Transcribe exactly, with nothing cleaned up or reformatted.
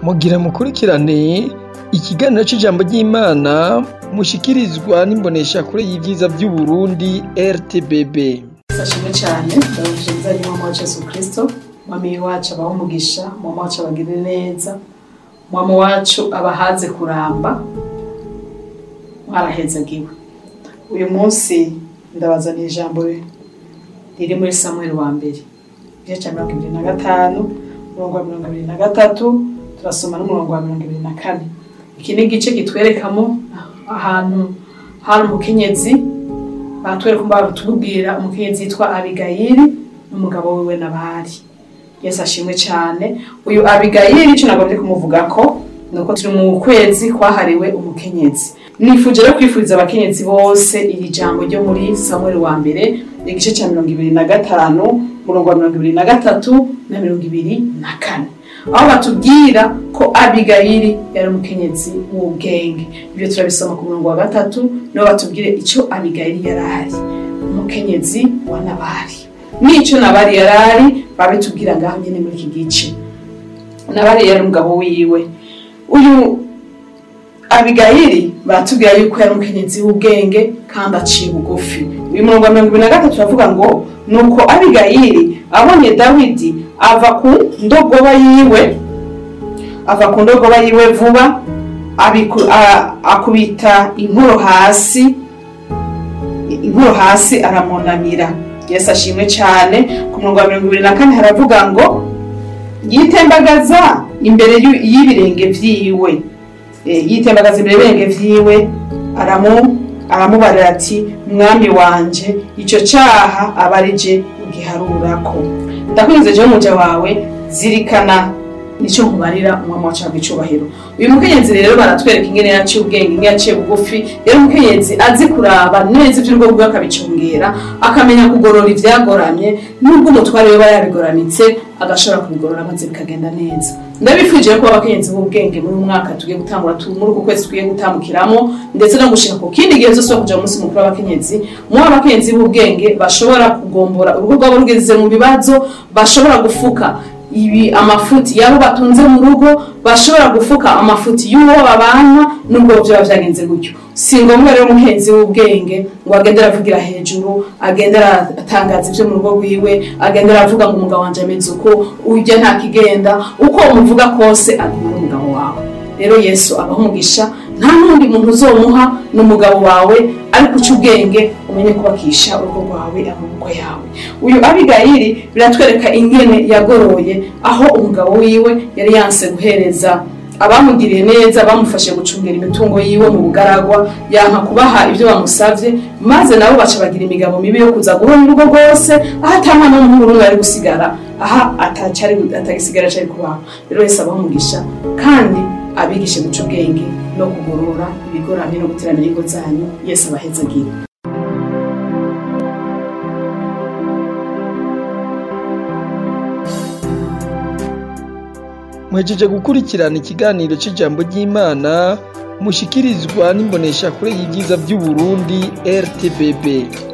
mugira mukurikirane ikiganiro c'ijambo ry'Imana mushikirizwa n'imboneshakure y'ivyiza vy'Uburundi R T B B. Sashimwe cyane ndabashimiza ni mama wa Yesu Kristo, mami wacu abaho umugisha, mama wacu abagirire neza, mama wacu abahaze kuramba, mwarahezagiwe. Uyu munsi ndabazaniye ijambo riri muri Samuel wa mbere igice cya mirongo ibiri na gatanu umurongo wa mirongo ibiri na gatatu turasoma n'umurongo wa mirongo ibiri na kane. Iki ni igice kitwerekamo ahantu hari umukenyezi batwereka umba batubwira umukenyezi yitwa Abigayili n'umugabo wiwe Nabali. Yesu ashimwe cyane. Uyu Abigayili cyo nagomba kumuvuga ko nuko turi mu kwezi kwahariwe umukenyezi. Nifuje rero kwifuriza abakenyezi bose iri jambo ryo muri Samuel wa mbere igice cya mirongo ibiri na gatanu umurongo wa mirongo ibiri na gatatu na mirongo ibiri na kane. Aho batubwira ko Abigayili yari umukenyezi w'ubwenge. Ibyo turabisoma ku murongo wa gatatu no batubwire icyo Abigayili yarari, umukenyezi wa Nabali. Nico Nabali yarari babitubwira ngaho nyene muri iki gice. Nabali yari umugabo wiwe. Uyu Abigayili batubwira yuko yari umukenyezi w'ubwenge kandi aciye bugufi. Uyu murongo wa mirongo ibiri na gatatu turavuga ngo nuko Abigayili abonye Dawidi ava ku ndogoba yiwe ava ku ndogoba yiwe vuba abiku, a, akubita inkoro hasi inkoro hasi aramunamira. Yesu ashimwe cyane. Ku murongo wa mirongo ibiri na kane haravuga ngo yitembagaza imbere y'ibirenge vyiwe e, yitembagaza imbere y'ibirenge vyiwe aramu aramubarira ati mwami wanje ico cyaha abarije ugiharurako. Ndakunze je muja wawe zirikana nico nkubarira umwami wacu abicubahiro. Uyu mukenyezi rero baratwereka ingene yaciye ubwenge, ingene yaciye bugufi. Rero umukenyezi azi kuraba neza ivy'urugo rwe akabicungera, akamenya kugorora ivyagoramye nubwo umutware we yabigoramitse agashobora kubigorora maze bikagenda neza. Ndabifuje ko abakenyezi b'ubwenge muri mwaka tugiye gutangura muri uko kwezi tugiye gutambukiramo ndetse no gushika ku kindi gihe zose kuja mu munsi mukuru w'abakenyezi, mu abakenyezi b'ubwenge bashobora kugombora urugo rwabo rugeze mu bibazo, bashobora gufuka ibi amafuti yabo batunze mu rugo, bashobora gufuka amafuti y'uwo babana nubwo byo bavyagenze gutyo. Si ngombwa rero umukenyezi w'ubwenge ngo agendera avugira hejuru, agendera atangaza ivyo mu rugo rwiwe, agendera avuga ngo umugabo wanje ameze uko ujya nta kigenda, uko umuvuga kose aguma n'umugabo wawe. Rero Yesu abaho umugisha, nta nundi muntu uzomuha n'umugabo wawe, ariko uca ubwenge umenye kubakisha urugo rwawe amaboko yawe. Uyu Abigayili biratwereka ingene yagoroye aho umugabo wiwe yari yanse guhereza abamugiriye neza, bamufashe gucungera imitungo yiwe mu bugaragwa, yanka kubaha ibyo bamusavye, maze nabo baca bagira imigabo mibi yo kuza guhora urugo rwose, aha atamwana n'umuhungu n'umwe ari gusigara, aha atacari atagisigara cari kubaho. Rero Yesu abaho umugisha kandi abigishe guca ubwenge no kugorora ibigoramye no guteramira ingo zanyu. Yesu abahezagira. Mwejeje gukurikirana ikiganiro c'ijambo ry'Imana mushikirizwa n'imboneshakure y'ivyiza vy'Uburundi R T B B.